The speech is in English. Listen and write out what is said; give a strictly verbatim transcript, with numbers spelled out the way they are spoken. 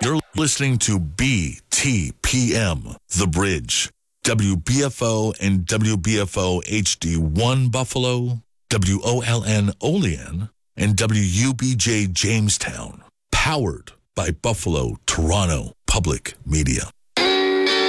You're listening to B T P M, The Bridge, W B F O and W B F O H D one Buffalo, W O L N Olean, and W U B J Jamestown. Powered by Buffalo Toronto Public Media.